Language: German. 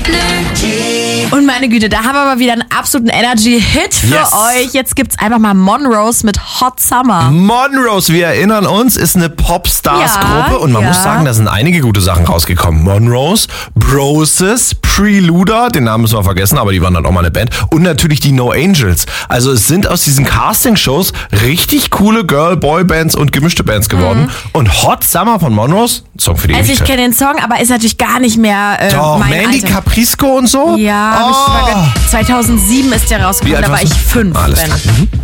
Und meine Güte, da haben wir mal wieder einen absoluten Energy-Hit für euch. Jetzt gibt's einfach mal Monrose mit Hot Summer. Monrose, wir erinnern uns, ist eine Popstars-Gruppe und man muss sagen, da sind einige gute Sachen rausgekommen. Monrose, Broses, Preluder, den Namen müssen wir vergessen, aber die waren dann auch mal eine Band. Und natürlich die No Angels. Also es sind aus diesen Casting-Shows richtig coole Girl-Boy-Bands und gemischte Bands geworden. Und Hot Summer von Monrose, Song für die Also ich Ewigkeit. kenne den Song, aber ist natürlich gar nicht mehr Doch, mein Mandy Alter. Caprisco und so? Ja, hab ich sogar 2007 ist der rausgekommen, da war ich 5. Alles klar.